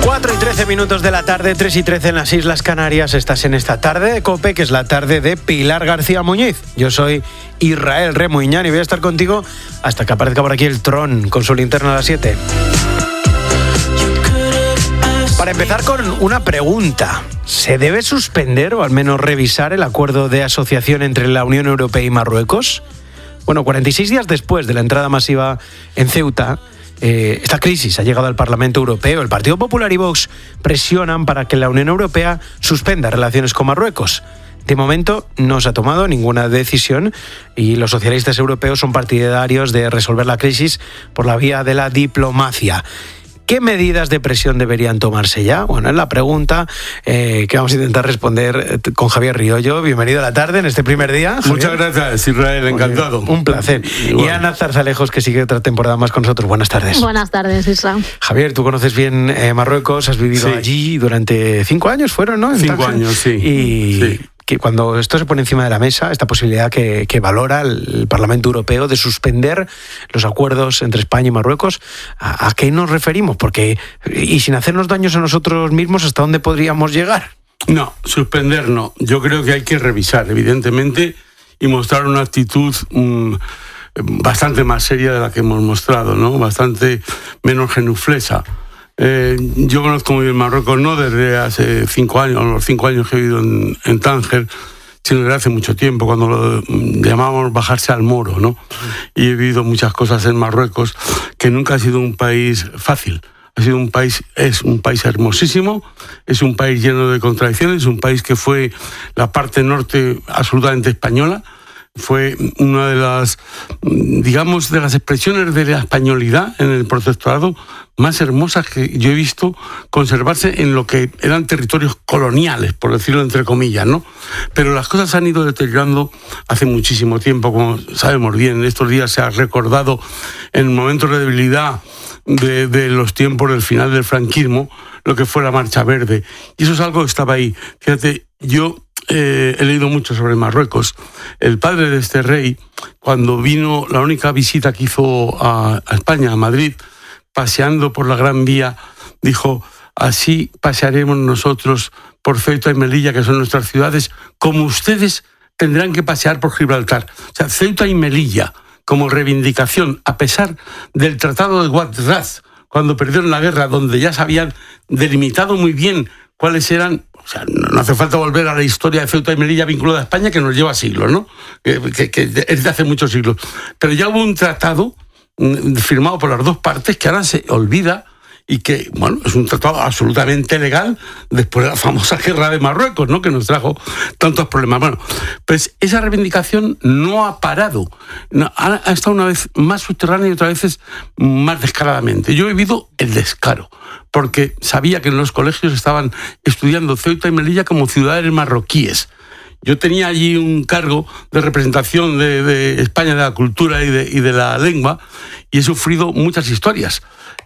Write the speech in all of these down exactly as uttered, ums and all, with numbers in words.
cuatro y trece minutos de la tarde, tres y trece en las Islas Canarias. Estás en esta tarde de COPE, que es la tarde de Pilar García Muñiz. Yo soy Israel Remuñán y voy a estar contigo hasta que aparezca por aquí el Tron con su linterna a las siete. Para empezar con una pregunta. ¿Se debe suspender o al menos revisar el acuerdo de asociación entre la Unión Europea y Marruecos? Bueno, cuarenta y seis días después de la entrada masiva en Ceuta, Eh, esta crisis ha llegado al Parlamento Europeo. El Partido Popular y Vox presionan para que la Unión Europea suspenda relaciones con Marruecos. De momento no se ha tomado ninguna decisión y los socialistas europeos son partidarios de resolver la crisis por la vía de la diplomacia. ¿Qué medidas de presión deberían tomarse ya? Bueno, es la pregunta eh, que vamos a intentar responder con Javier Riollo. Bienvenido a la tarde en este primer día, Javier. Muchas gracias, Israel, encantado. Un placer. Y, y Ana Zarzalejos, que sigue otra temporada más con nosotros. Buenas tardes. Buenas tardes, Israel. Javier, tú conoces bien eh, Marruecos, has vivido sí. allí durante cinco años, ¿fueron, no? En cinco Tánger. años, sí. Y... sí. que cuando esto se pone encima de la mesa, esta posibilidad que, que valora el Parlamento Europeo de suspender los acuerdos entre España y Marruecos, ¿a, a qué nos referimos? Porque, y sin hacernos daños a nosotros mismos, ¿hasta dónde podríamos llegar? No, suspender no. Yo creo que hay que revisar, evidentemente, y mostrar una actitud mmm, bastante más seria de la que hemos mostrado, ¿no? Bastante menos genuflesa. Eh, yo conozco muy bien Marruecos, no desde hace cinco años, los cinco años que he vivido en, en Tánger, sino desde hace mucho tiempo, cuando lo llamábamos bajarse al moro, ¿no? Y he vivido muchas cosas en Marruecos, que nunca ha sido un país fácil. Ha sido un país, es un país hermosísimo, es un país lleno de contradicciones, un país que fue la parte norte absolutamente española. Fue una de las, digamos, de las expresiones de la españolidad en el protectorado más hermosas que yo he visto conservarse en lo que eran territorios coloniales, por decirlo entre comillas, ¿no? Pero las cosas se han ido deteriorando hace muchísimo tiempo, como sabemos bien. Estos días se ha recordado en momentos de debilidad de, de los tiempos del final del franquismo, lo que fue la Marcha Verde. Y eso es algo que estaba ahí. Fíjate, yo... Eh, he leído mucho sobre Marruecos. El padre de este rey, cuando vino, la única visita que hizo a, a España, a Madrid, paseando por la Gran Vía, dijo: así pasearemos nosotros por Ceuta y Melilla, que son nuestras ciudades, como ustedes tendrán que pasear por Gibraltar. O sea, Ceuta y Melilla, como reivindicación, a pesar del Tratado de Guadraz, cuando perdieron la guerra, donde ya se habían delimitado muy bien cuáles eran. O sea, no hace falta volver a la historia de Ceuta y Melilla vinculada a España, que nos lleva siglos, ¿no? Que, que, que es de hace muchos siglos. Pero ya hubo un tratado firmado por las dos partes que ahora se olvida y que, bueno, es un tratado absolutamente legal después de la famosa guerra de Marruecos, ¿no? Que nos trajo tantos problemas. Bueno, pues esa reivindicación no ha parado. No, ha, ha estado una vez más subterránea y otras veces más descaradamente. Yo he vivido el descaro, porque sabía que en los colegios estaban estudiando Ceuta y Melilla como ciudades marroquíes. Yo tenía allí un cargo de representación de, de España, de la cultura y de, y de la lengua, y he sufrido muchas historias,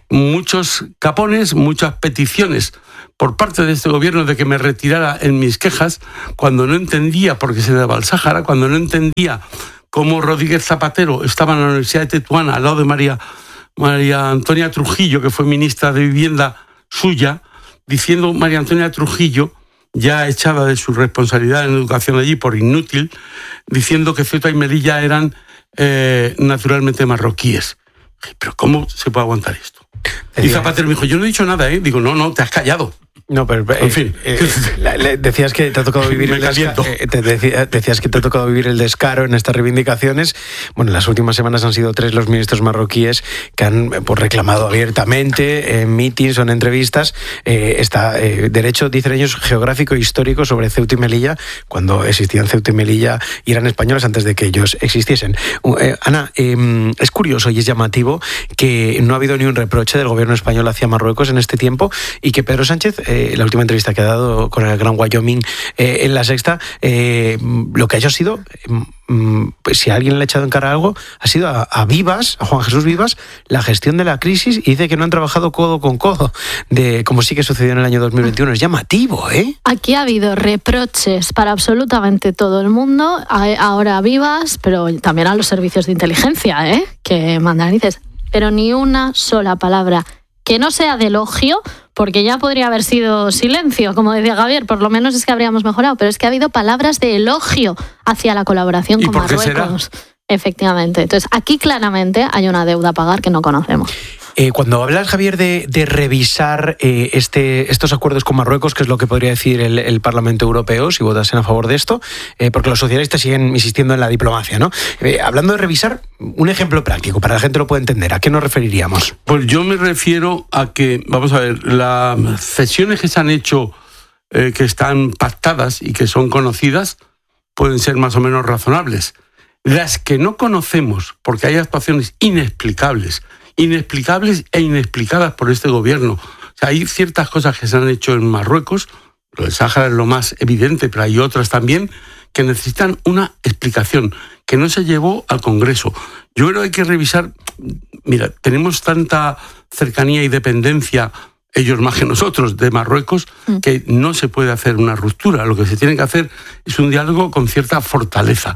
muchos capones, muchas peticiones por parte de este gobierno de que me retirara en mis quejas, cuando no entendía por qué se daba el Sáhara, cuando no entendía cómo Rodríguez Zapatero estaba en la Universidad de Tetuán al lado de María, María Antonia Trujillo, que fue ministra de Vivienda suya, diciendo María Antonia Trujillo, ya echada de su responsabilidad en educación allí por inútil, diciendo que Ceuta y Melilla eran eh, naturalmente marroquíes. Pero ¿cómo se puede aguantar esto? Y Zapatero me dijo: yo no he dicho nada, ¿eh? Digo, no, no, te has callado. No, pero eh, en fin, eh, decías que te ha tocado vivir el descaro, eh, te decía, decías que te ha tocado vivir el descaro en estas reivindicaciones. Bueno, en las últimas semanas han sido tres los ministros marroquíes que han pues, reclamado abiertamente en mítines o en entrevistas eh, está eh, derecho, dicen ellos, geográfico e histórico sobre Ceuta y Melilla, cuando existían Ceuta y Melilla y eran españoles antes de que ellos existiesen. Eh, Ana, eh, es curioso y es llamativo que no ha habido ni un reproche del gobierno español hacia Marruecos en este tiempo y que Pedro Sánchez eh, la última entrevista que ha dado con el Gran Wyoming eh, en La Sexta, eh, lo que ha hecho ha sido, eh, pues, si a alguien le ha echado en cara algo, ha sido a, a Vivas, a Juan Jesús Vivas, la gestión de la crisis, y dice que no han trabajado codo con codo, de como sí que sucedió en el año dos mil veintiuno. Es llamativo, ¿eh? Aquí ha habido reproches para absolutamente todo el mundo, ahora a Vivas, pero también a los servicios de inteligencia, ¿eh? Que mandan, dices, pero ni una sola palabra que no sea de elogio, porque ya podría haber sido silencio, como decía Javier, por lo menos es que habríamos mejorado, pero es que ha habido palabras de elogio hacia la colaboración con Marruecos. Será? Efectivamente. Entonces, aquí claramente hay una deuda a pagar que no conocemos. Eh, cuando hablas, Javier, de, de revisar eh, este, estos acuerdos con Marruecos, ¿qué es lo que podría decir el, el Parlamento Europeo si votasen a favor de esto? Eh, porque los socialistas siguen insistiendo en la diplomacia, ¿no? Eh, hablando de revisar, un ejemplo práctico, para que la gente lo pueda entender. ¿A qué nos referiríamos? Pues yo me refiero a que, vamos a ver, las cesiones que se han hecho, eh, que están pactadas y que son conocidas, pueden ser más o menos razonables. Las que no conocemos, porque hay actuaciones inexplicables, inexplicables e inexplicadas por este gobierno. O sea, hay ciertas cosas que se han hecho en Marruecos, lo del Sáhara es lo más evidente, pero hay otras también que necesitan una explicación, que no se llevó al Congreso. Yo creo que hay que revisar, mira, tenemos tanta cercanía y dependencia, ellos más que nosotros, de Marruecos, que no se puede hacer una ruptura. Lo que se tiene que hacer es un diálogo con cierta fortaleza.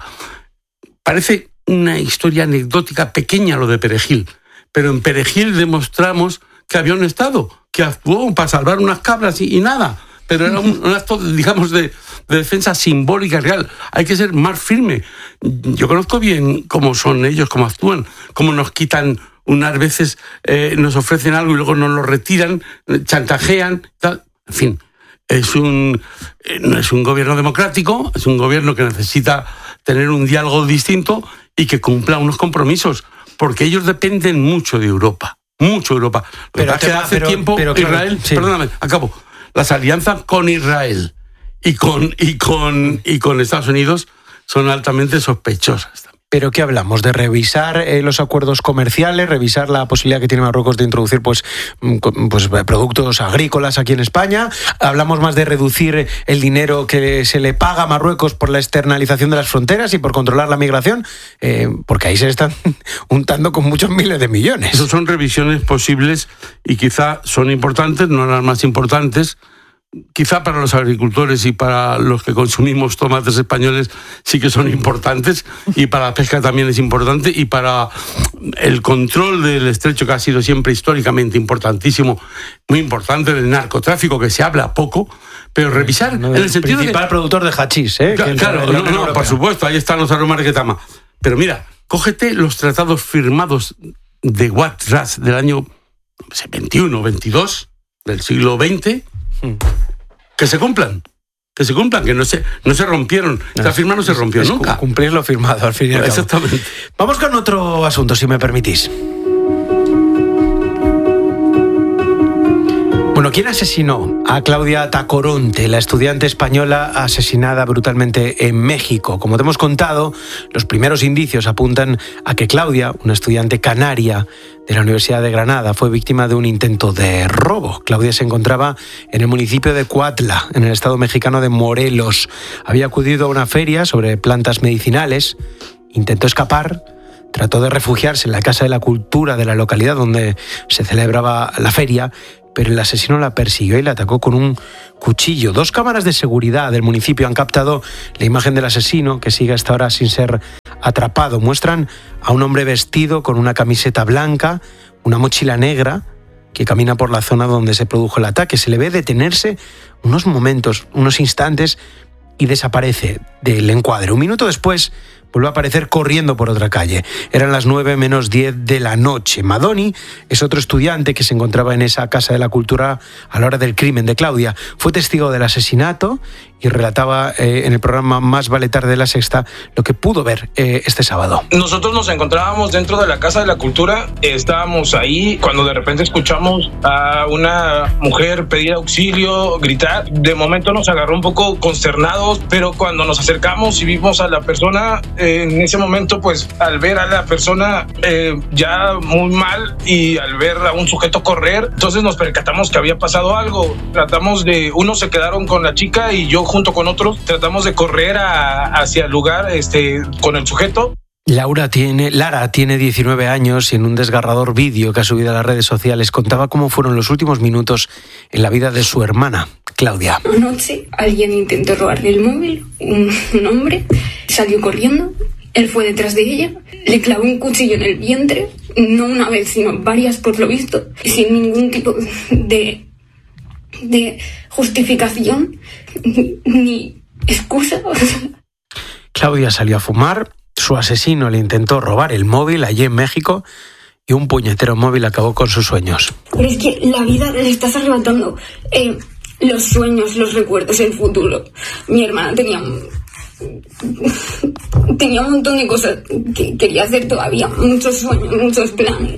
Parece una historia anecdótica pequeña lo de Perejil, pero en Perejil demostramos que había un Estado que actuó para salvar unas cabras y, y nada, pero era un, un acto, digamos, de, de defensa simbólica real. Hay que ser más firme. Yo conozco bien cómo son ellos, cómo actúan, cómo nos quitan unas veces, eh, nos ofrecen algo y luego nos lo retiran, chantajean, tal. En fin, es un, eh, no es un gobierno democrático, es un gobierno que necesita tener un diálogo distinto y que cumpla unos compromisos, porque ellos dependen mucho de Europa, mucho de Europa. Pero hace, hace pero, tiempo pero, claro, Israel, sí. perdóname, acabo, las alianzas con Israel y con, y con, y con Estados Unidos son altamente sospechosas. ¿Pero qué hablamos? ¿De revisar eh, los acuerdos comerciales, revisar la posibilidad que tiene Marruecos de introducir pues, pues, productos agrícolas aquí en España? ¿Hablamos más de reducir el dinero que se le paga a Marruecos por la externalización de las fronteras y por controlar la migración? Eh, porque ahí se están untando con muchos miles de millones. Esas son revisiones posibles y quizá son importantes, no las más importantes. Quizá para los agricultores y para los que consumimos tomates españoles sí que son importantes, y para la pesca también es importante, y para el control del estrecho, que ha sido siempre históricamente importantísimo, muy importante, del narcotráfico, que se habla poco, pero revisar no, en el sentido principal de... productor de hachís, ¿eh? Claro, claro no, no, por supuesto, ahí están los aromas que tama. Pero mira, cógete los tratados firmados de Ouattara del año no sé, veintiuno, veintidós, del siglo veinte... Que se cumplan, que se cumplan, que no se, no se rompieron. No, la firma no se rompió es nunca. Cumplir lo firmado, al fin y al cabo. Exactamente. Vamos con otro asunto, si me permitís. Bueno, ¿quién asesinó a Claudia Tacoronte, la estudiante española asesinada brutalmente en México? Como te hemos contado, los primeros indicios apuntan a que Claudia, una estudiante canaria de la Universidad de Granada, fue víctima de un intento de robo. Claudia se encontraba en el municipio de Cuautla, en el estado mexicano de Morelos. Había acudido a una feria sobre plantas medicinales, intentó escapar, trató de refugiarse en la Casa de la Cultura de la localidad donde se celebraba la feria, pero el asesino la persiguió y la atacó con un cuchillo. Dos cámaras de seguridad del municipio han captado la imagen del asesino, que sigue hasta ahora sin ser atrapado. Muestran a un hombre vestido con una camiseta blanca, una mochila negra, que camina por la zona donde se produjo el ataque. Se le ve detenerse unos momentos, unos instantes, y desaparece del encuadre. Un minuto después vuelve a aparecer corriendo por otra calle. Eran las nueve menos diez de la noche. Madoni es otro estudiante que se encontraba en esa Casa de la Cultura a la hora del crimen de Claudia. Fue testigo del asesinato y relataba eh, en el programa Más vale tarde de La Sexta lo que pudo ver eh, este sábado. Nosotros nos encontrábamos dentro de la Casa de la Cultura, estábamos ahí cuando de repente escuchamos a una mujer pedir auxilio, gritar. De momento nos agarró un poco consternados, pero cuando nos acercamos y vimos a la persona, eh, en ese momento, pues al ver a la persona eh, ya muy mal y al ver a un sujeto correr, entonces nos percatamos que había pasado algo. Tratamos de, unos se quedaron con la chica y yo junto con otros tratamos de correr a, hacia el lugar este, con el sujeto. Laura tiene, Lara tiene diecinueve años y en un desgarrador vídeo que ha subido a las redes sociales contaba cómo fueron los últimos minutos en la vida de su hermana, Claudia. Anoche alguien intentó robarle el móvil, un, un hombre salió corriendo, él fue detrás de ella, le clavó un cuchillo en el vientre, no una vez, sino varias por lo visto, sin ningún tipo de, de justificación ni excusa. Claudia salió a fumar, su asesino le intentó robar el móvil allí en México y un puñetero móvil acabó con sus sueños. Pero es que la vida le estás arrebatando eh, los sueños, los recuerdos, el futuro. Mi hermana tenía tenía un montón de cosas que quería hacer todavía, muchos sueños, muchos planes.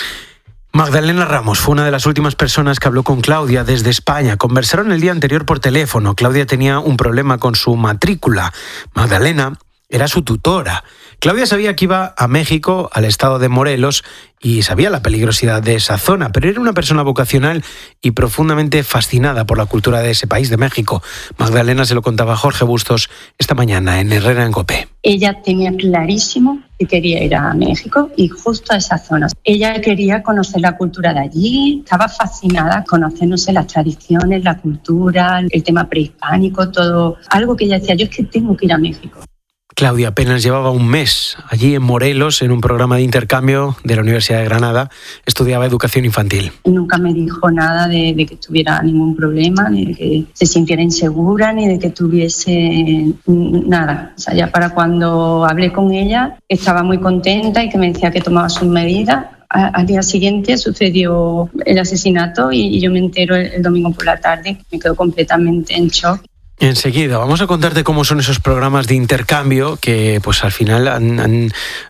Magdalena Ramos fue una de las últimas personas que habló con Claudia desde España. Conversaron el día anterior por teléfono. Claudia tenía un problema con su matrícula. Magdalena era su tutora. Claudia sabía que iba a México, al estado de Morelos, y sabía la peligrosidad de esa zona, pero era una persona vocacional y profundamente fascinada por la cultura de ese país, de México. Magdalena se lo contaba a Jorge Bustos esta mañana en Herrera en COPE. Ella tenía clarísimo que quería ir a México y justo a esas zonas. Ella quería conocer la cultura de allí, estaba fascinada conociéndose las tradiciones, la cultura, el tema prehispánico, todo. Algo que ella decía, yo es que tengo que ir a México. Claudia apenas llevaba un mes allí en Morelos, en un programa de intercambio de la Universidad de Granada. Estudiaba educación infantil. Nunca me dijo nada de, de que tuviera ningún problema, ni de que se sintiera insegura, ni de que tuviese nada. O sea, ya para cuando hablé con ella, estaba muy contenta y que me decía que tomaba sus medidas. Al día siguiente sucedió el asesinato y yo me entero el, el domingo por la tarde. Me quedo completamente en shock. Enseguida, vamos a contarte cómo son esos programas de intercambio que pues al final han, han,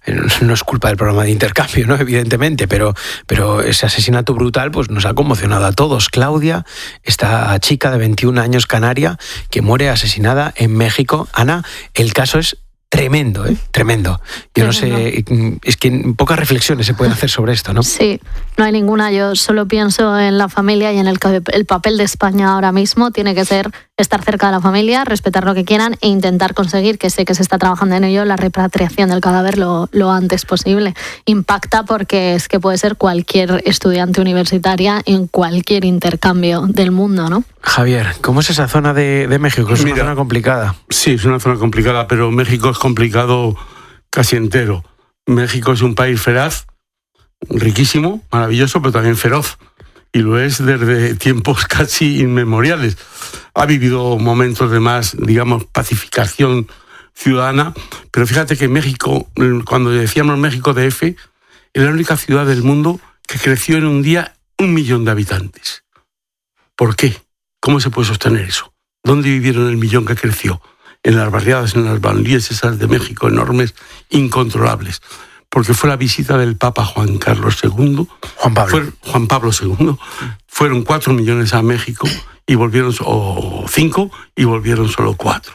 no es culpa del programa de intercambio, ¿no? Evidentemente, pero, pero ese asesinato brutal pues nos ha conmocionado a todos. Claudia, esta chica de veintiún años canaria que muere asesinada en México. Ana, el caso es tremendo, ¿eh? Tremendo. Yo no sé, es que pocas reflexiones se pueden hacer sobre esto, ¿no? Sí, no hay ninguna. Yo solo pienso en la familia y en el, el papel de España ahora mismo. Tiene que ser estar cerca de la familia, respetar lo que quieran e intentar conseguir, que sé que se está trabajando en ello, la repatriación del cadáver lo, lo antes posible. Impacta porque es que puede ser cualquier estudiante universitaria en cualquier intercambio del mundo, ¿no? Javier, ¿cómo es esa zona de, de México? Es Mira, una zona complicada. Sí, es una zona complicada, pero México es complicado casi entero. México es un país feraz, riquísimo, maravilloso, pero también feroz. Y lo es desde tiempos casi inmemoriales. Ha vivido momentos de más, digamos, pacificación ciudadana, pero fíjate que México, cuando decíamos México D F, es la única ciudad del mundo que creció en un día un millón de habitantes. ¿Por qué? ¿Cómo se puede sostener eso? ¿Dónde vivieron el millón que creció? En las barriadas, en las banlieues esas de México, enormes, incontrolables. Porque fue la visita del Papa Juan Carlos segundo. Juan Pablo. Fue, Juan Pablo segundo. Fueron cuatro millones a México y volvieron, o cinco, y volvieron solo cuatro.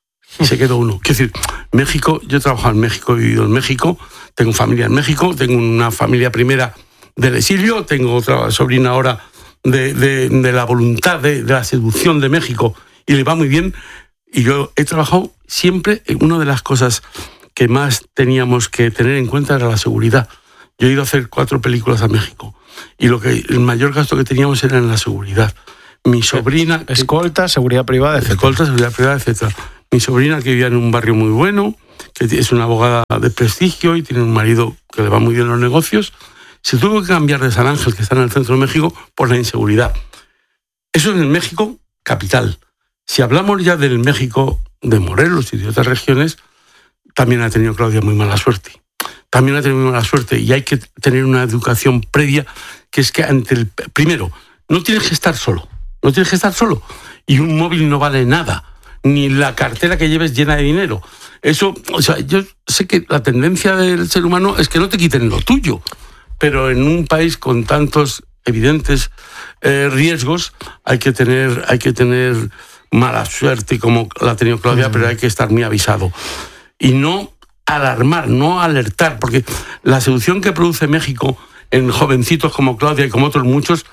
Y se quedó uno. Quiero decir, México, yo he trabajado en México, he vivido en México, tengo familia en México, tengo una familia primera del exilio, tengo otra sobrina ahora de, de, de la voluntad, de, de la seducción de México, y le va muy bien. Y yo he trabajado siempre en una de las cosas que más teníamos que tener en cuenta era la seguridad. Yo he ido a hacer cuatro películas a México y lo que el mayor gasto que teníamos era en la seguridad. Mi sobrina... Escolta, seguridad privada, etcétera. Escolta, seguridad privada, etcétera. Mi sobrina, que vivía en un barrio muy bueno, que es una abogada de prestigio y tiene un marido que le va muy bien en los negocios, se tuvo que cambiar de San Ángel, que está en el centro de México, por la inseguridad. Eso es en México capital. Si hablamos ya del México de Morelos y de otras regiones, también ha tenido Claudia muy mala suerte. También ha tenido muy mala suerte y hay que tener una educación previa, que es que ante el... Primero, no tienes que estar solo, no tienes que estar solo. Y un móvil no vale nada, ni la cartera que lleves llena de dinero. Eso, o sea, yo sé que la tendencia del ser humano es que no te quiten lo tuyo, pero en un país con tantos evidentes eh, riesgos hay que tener, hay que tener mala suerte como la ha tenido Claudia, uh-huh. Pero hay que estar muy avisado. Y no alarmar, no alertar, porque la seducción que produce México en jovencitos como Claudia y como otros muchos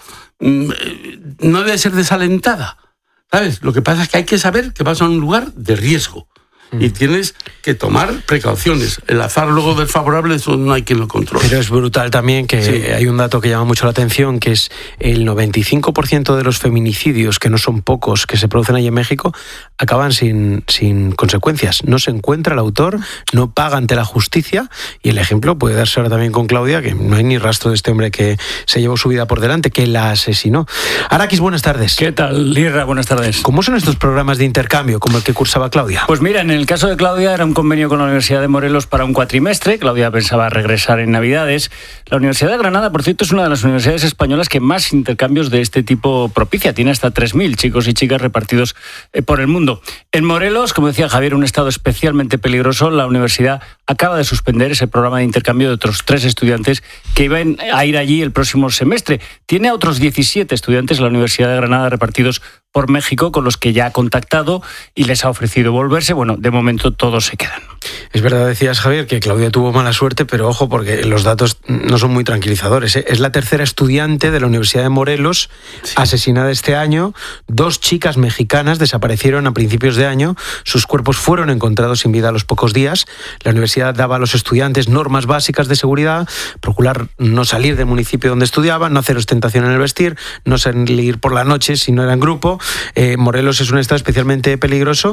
no debe ser desalentada, ¿sabes? Lo que pasa es que hay que saber que vas a un lugar de riesgo Mm. Y tienes que tomar precauciones. El azar luego desfavorable, eso no hay quien lo controle. Pero es brutal también que sí. Hay un dato que llama mucho la atención, que es el noventa y cinco por ciento de los feminicidios, que no son pocos, que se producen ahí en México, acaban sin, sin consecuencias. No se encuentra el autor, no paga ante la justicia, y el ejemplo puede darse ahora también con Claudia, que no hay ni rastro de este hombre que se llevó su vida por delante, que la asesinó. Arakis, buenas tardes. ¿Qué tal, Lirra? Buenas tardes. ¿Cómo son estos programas de intercambio, como el que cursaba Claudia? Pues mira, en el caso de Claudia era un convenio con la Universidad de Morelos para un cuatrimestre. Claudia pensaba regresar en Navidades. La Universidad de Granada, por cierto, es una de las universidades españolas que más intercambios de este tipo propicia. Tiene hasta tres mil chicos y chicas repartidos por el mundo. En Morelos, como decía Javier, un estado especialmente peligroso, la universidad acaba de suspender ese programa de intercambio de otros tres estudiantes que iban a ir allí el próximo semestre. Tiene a otros diecisiete estudiantes la Universidad de Granada repartidos por México, con los que ya ha contactado y les ha ofrecido volverse. Bueno, de momento todos se quedan. Es verdad, decías, Javier, que Claudia tuvo mala suerte, pero ojo, porque los datos no son muy tranquilizadores, ¿eh? Es la tercera estudiante de la Universidad de Morelos sí. asesinada este año. Dos chicas mexicanas desaparecieron a principios de año. Sus cuerpos fueron encontrados sin vida a los pocos días. La universidad daba a los estudiantes normas básicas de seguridad: procurar no salir del municipio donde estudiaban, no hacer ostentación en el vestir, no salir por la noche si no era en grupo. Eh, Morelos es un estado especialmente peligroso,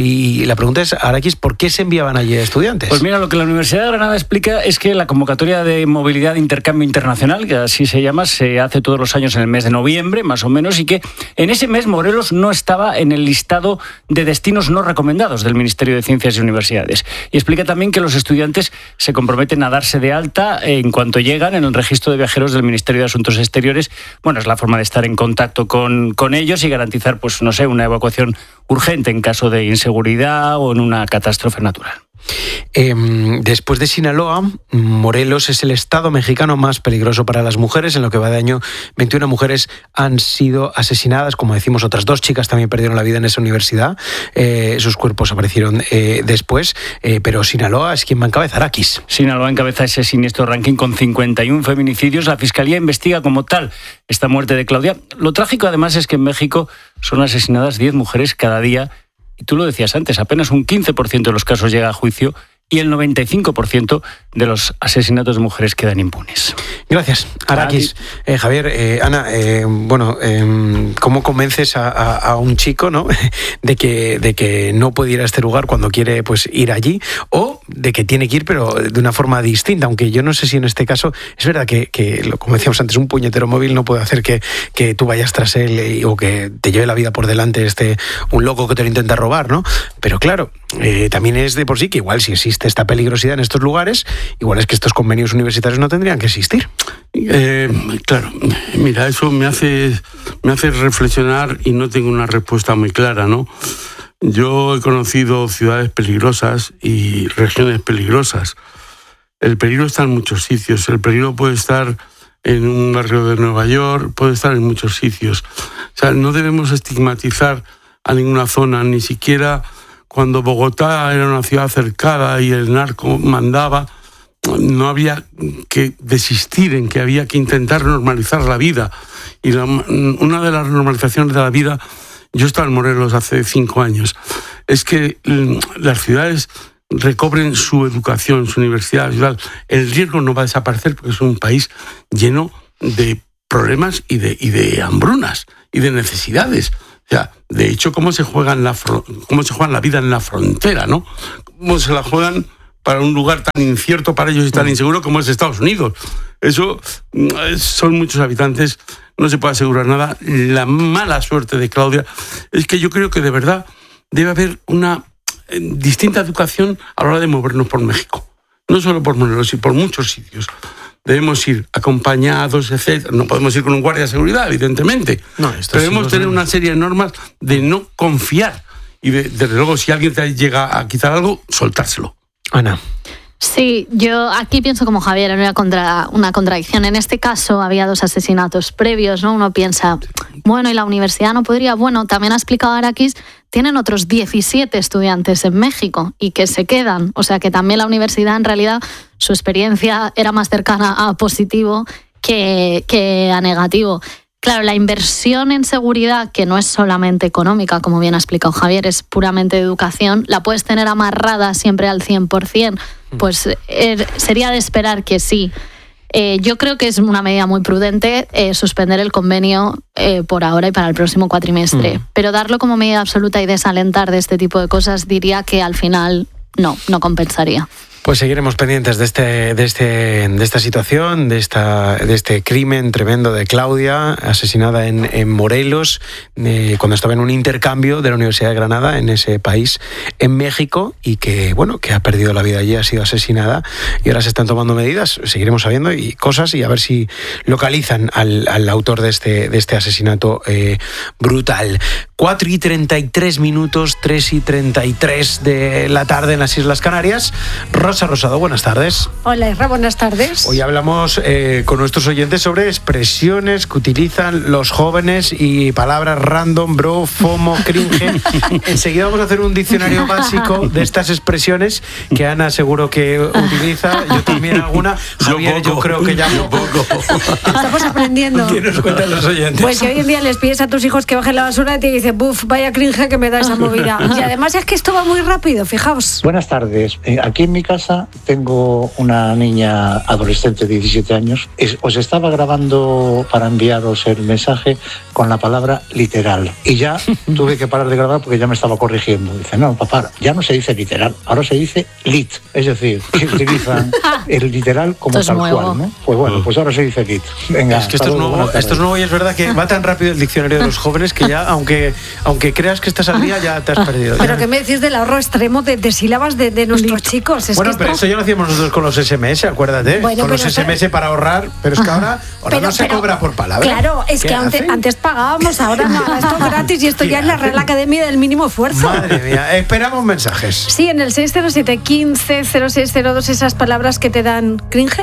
y la pregunta es, Arakis, ¿por qué se enviaban allí estudiantes? Pues mira, lo que la Universidad de Granada explica es que la convocatoria de movilidad de intercambio internacional, que así se llama, se hace todos los años en el mes de noviembre, más o menos, y que en ese mes Morelos no estaba en el listado de destinos no recomendados del Ministerio de Ciencias y Universidades. Y explica también que los estudiantes se comprometen a darse de alta en cuanto llegan en el registro de viajeros del Ministerio de Asuntos Exteriores. Bueno, es la forma de estar en contacto con, con ellos y garantizar, pues no sé, una evacuación urgente en caso de inseguridad o en una catástrofe natural. Eh, después de Sinaloa, Morelos es el estado mexicano más peligroso para las mujeres. En lo que va de año, veintiuna mujeres han sido asesinadas. Como decimos, otras dos chicas también perdieron la vida en esa universidad. Eh, sus cuerpos aparecieron eh, después. Eh, pero Sinaloa es quien va en cabeza, Arakis. Sinaloa encabeza ese siniestro ranking con cincuenta y uno feminicidios. La Fiscalía investiga como tal esta muerte de Claudia. Lo trágico, además, es que en México son asesinadas diez mujeres cada día. Y tú lo decías antes, apenas un quince por ciento de los casos llega a juicio y el noventa y cinco por ciento de los asesinatos de mujeres quedan impunes. Gracias, Arakis. Eh, Javier, eh, Ana, eh, bueno, eh, ¿cómo convences a, a, a un chico, ¿no?, de que, de que no puede ir a este lugar cuando quiere, pues, ir allí, o de que tiene que ir pero de una forma distinta? Aunque yo no sé si en este caso es verdad que, que como decíamos antes, un puñetero móvil no puede hacer que, que tú vayas tras él o que te lleve la vida por delante este un loco que te lo intenta robar, ¿no? Pero claro, eh, también es de por sí que igual si existe esta peligrosidad en estos lugares, igual es que estos convenios universitarios no tendrían que existir. Eh, claro, mira, eso me hace, me hace reflexionar y no tengo una respuesta muy clara, ¿no? Yo he conocido ciudades peligrosas y regiones peligrosas. El peligro está en muchos sitios. El peligro puede estar en un barrio de Nueva York, puede estar en muchos sitios. O sea, no debemos estigmatizar a ninguna zona, ni siquiera cuando Bogotá era una ciudad cercada y el narco mandaba, no había que desistir en que había que intentar normalizar la vida. Y la, una de las normalizaciones de la vida, yo estaba en Morelos hace cinco años, es que las ciudades recobren su educación, su universidad, el riesgo no va a desaparecer porque es un país lleno de problemas y de, y de hambrunas y de necesidades. O sea, de hecho, ¿cómo se juegan la, cómo se juegan la vida en la frontera, ¿no? ¿Cómo se la juegan para un lugar tan incierto para ellos y tan inseguro como es Estados Unidos? Eso, son muchos habitantes, no se puede asegurar nada. La mala suerte de Claudia es que yo creo que de verdad debe haber una distinta educación a la hora de movernos por México. No solo por Morelos, sino por muchos sitios. Debemos ir acompañados, etcétera. No podemos ir con un guardia de seguridad, evidentemente. No, pero debemos sí tener una serie de normas de no confiar. Y de, desde luego, si alguien te llega a quitar algo, soltárselo. Ana. Sí, yo aquí pienso como Javier, en una, contra, una contradicción. En este caso había dos asesinatos previos, ¿no? Uno piensa, bueno, ¿y la universidad no podría? Bueno, también ha explicado Arakis, tienen otros diecisiete estudiantes en México y que se quedan. O sea que también la universidad, en realidad, su experiencia era más cercana a positivo que, que a negativo. Claro, la inversión en seguridad, que no es solamente económica, como bien ha explicado Javier, es puramente de educación, la puedes tener amarrada siempre al cien por ciento, pues eh, sería de esperar que sí. Eh, yo creo que es una medida muy prudente eh, suspender el convenio eh, por ahora y para el próximo cuatrimestre, mm. pero darlo como medida absoluta y desalentar de este tipo de cosas, diría que al final no, no compensaría. Pues seguiremos pendientes de este, de este, de esta situación, de esta, de este crimen tremendo de Claudia, asesinada en, en Morelos, eh, cuando estaba en un intercambio de la Universidad de Granada en ese país, en México, y que bueno, que ha perdido la vida allí, ha sido asesinada, y ahora se están tomando medidas. Seguiremos sabiendo y cosas y a ver si localizan al, al autor de este, de este asesinato eh, brutal. cuatro y treinta y tres minutos, tres y treinta y tres de la tarde en las Islas Canarias. Rosa Rosado, buenas tardes. Hola, Isra, buenas tardes. Hoy hablamos eh, con nuestros oyentes sobre expresiones que utilizan los jóvenes y palabras random, bro, fomo, cringe. Enseguida vamos a hacer un diccionario básico de estas expresiones que Ana seguro que utiliza, yo también alguna. Javier, yo, yo creo que ya yo poco. Estamos aprendiendo. ¿Qué nos cuentan los oyentes? Pues que hoy en día les pides a tus hijos que bajen la basura y te dicen, buf, vaya cringe que me da esa movida. Y además es que esto va muy rápido, fijaos. Buenas tardes. Eh, aquí en mi casa tengo una niña adolescente de diecisiete años. Es, os estaba grabando para enviaros el mensaje con la palabra literal. Y ya tuve que parar de grabar porque ya me estaba corrigiendo. Dice, no, papá, ya no se dice literal, ahora se dice lit. Es decir, que utilizan el literal como esto tal cual, ¿no? Pues bueno, pues ahora se dice lit. Venga, es que esto es, nuevo, esto es nuevo y es verdad que va tan rápido el diccionario de los jóvenes que ya, aunque, aunque creas que estás al día, ya te has perdido. Pero ya. ¿qué me decís del ahorro extremo de, de sílabas de, de nuestros chicos? Es bueno, que pero esto... eso ya lo hacíamos nosotros con los ese eme ese, acuérdate. Bueno, con los ese eme ese para ahorrar, pero es que ahora, ahora pero, no se pero, cobra por palabra. Claro, es que antes, antes pagábamos, ahora no, esto es gratis y esto ya es la Real Academia del Mínimo Esfuerzo. Madre mía, esperamos mensajes. Sí, en el seis cero siete, quince, cero seis cero dos, esas palabras que te dan cringe.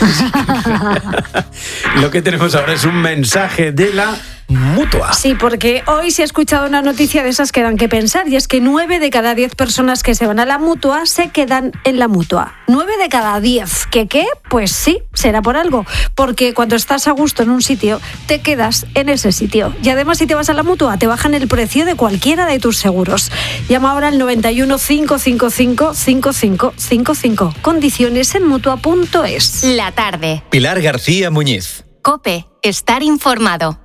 Lo que tenemos ahora es un mensaje de la Mutua. Sí, porque hoy se ha escuchado una noticia de esas que dan que pensar, y es que nueve de cada diez personas que se van a la Mutua se quedan en la Mutua. Nueve de cada diez. ¿Qué qué? Pues sí, será por algo. Porque cuando estás a gusto en un sitio, te quedas en ese sitio. Y además, si te vas a la Mutua, te bajan el precio de cualquiera de tus seguros. Llama ahora al noventa y uno, cinco cinco cinco, cinco cinco cinco cinco. Condiciones en mutua punto es. La tarde. Pilar García Muñiz. COPE. Estar informado.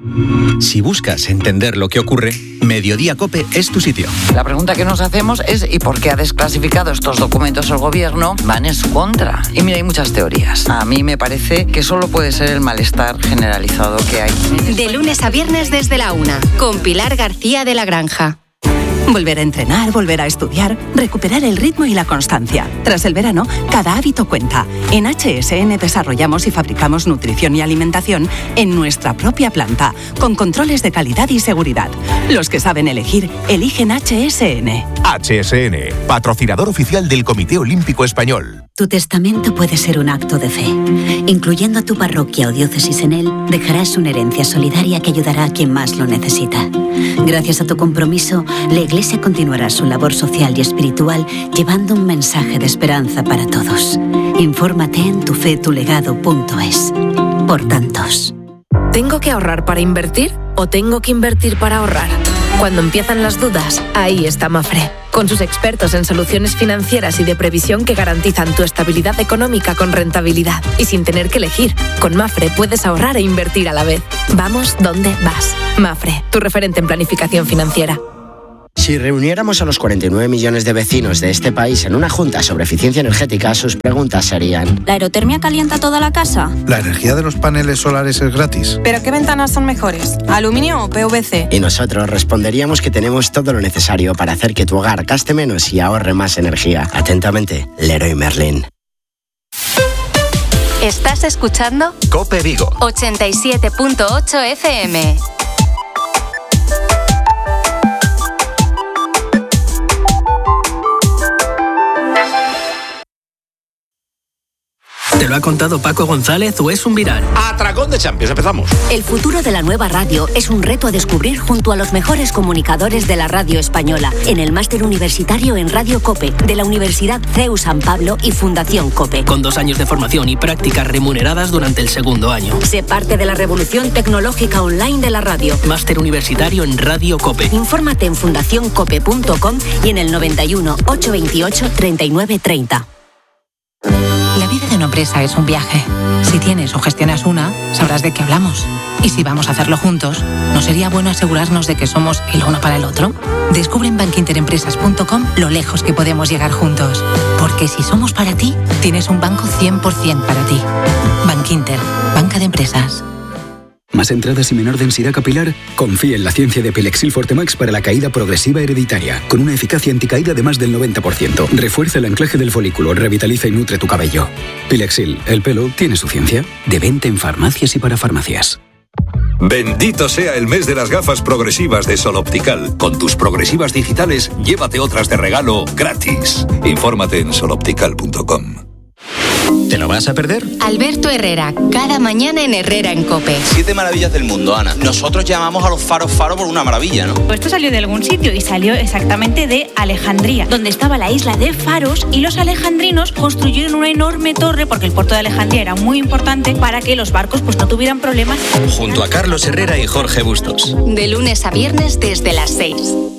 Si buscas entender lo que ocurre, Mediodía COPE es tu sitio. La pregunta que nos hacemos es ¿y por qué ha desclasificado estos documentos el gobierno? Van en su contra. Y mira, hay muchas teorías. A mí me parece que solo puede ser el malestar generalizado que hay. De lunes a viernes desde la una, con Pilar García de la Granja. Volver a entrenar, volver a estudiar, recuperar el ritmo y la constancia. Tras el verano, cada hábito cuenta. En H S N desarrollamos y fabricamos nutrición y alimentación en nuestra propia planta, con controles de calidad y seguridad. Los que saben elegir, eligen H S N. H S N, patrocinador oficial del Comité Olímpico Español. Tu testamento puede ser un acto de fe. Incluyendo a tu parroquia o diócesis en él, dejarás una herencia solidaria que ayudará a quien más lo necesita. Gracias a tu compromiso, la Iglesia continuará su labor social y espiritual llevando un mensaje de esperanza para todos. Infórmate en tu fe tu legado punto es. Por tantos. ¿Tengo que ahorrar para invertir o tengo que invertir para ahorrar? Cuando empiezan las dudas, ahí está Mafre. Con sus expertos en soluciones financieras y de previsión que garantizan tu estabilidad económica con rentabilidad y sin tener que elegir. Con Mafre puedes ahorrar e invertir a la vez. Vamos donde vas. Mafre, tu referente en planificación financiera. Si reuniéramos a los cuarenta y nueve millones de vecinos de este país en una junta sobre eficiencia energética, sus preguntas serían: ¿la aerotermia calienta toda la casa? ¿La energía de los paneles solares es gratis? ¿Pero qué ventanas son mejores? ¿Aluminio o P V C? Y nosotros responderíamos que tenemos todo lo necesario para hacer que tu hogar gaste menos y ahorre más energía. Atentamente, Leroy Merlin. ¿Estás escuchando? COPE Vigo. ochenta y siete punto ocho F M. Te lo ha contado Paco González o es un viral? Atracón de Champions, empezamos. El futuro de la nueva radio es un reto a descubrir junto a los mejores comunicadores de la radio española en el máster universitario en Radio COPE de la Universidad C E U San Pablo y Fundación COPE. Con dos años de formación y prácticas remuneradas durante el segundo año. Sé parte de la revolución tecnológica online de la radio. Máster universitario en Radio COPE. Infórmate en fundación cope punto com y en el noventa y uno, ochocientos veintiocho, treinta y nueve treinta. La vida de una empresa es un viaje. Si tienes o gestionas una, sabrás de qué hablamos. Y si vamos a hacerlo juntos, ¿no sería bueno asegurarnos de que somos el uno para el otro? Descubre en bankinterempresas punto com lo lejos que podemos llegar juntos. Porque si somos para ti, tienes un banco cien por ciento para ti. Bankinter, banca de empresas. ¿Más entradas y menor densidad capilar? Confía en la ciencia de Pilexil Fortemax para la caída progresiva hereditaria, con una eficacia anticaída de más del noventa por ciento. Refuerza el anclaje del folículo, revitaliza y nutre tu cabello. Pilexil, el pelo tiene su ciencia. De venta en farmacias y para farmacias. Bendito sea el mes de las gafas progresivas de Sol Optical. Con tus progresivas digitales, llévate otras de regalo gratis. Infórmate en sol optical punto com. ¿Te lo vas a perder? Alberto Herrera, cada mañana en Herrera en COPE. Siete maravillas del mundo, Ana. Nosotros llamamos a los faros faros por una maravilla, ¿no? Esto salió de algún sitio y salió exactamente de Alejandría, donde estaba la isla de Faros, y los alejandrinos construyeron una enorme torre porque el puerto de Alejandría era muy importante para que los barcos pues no tuvieran problemas. Junto a Carlos Herrera y Jorge Bustos. De lunes a viernes desde las seis.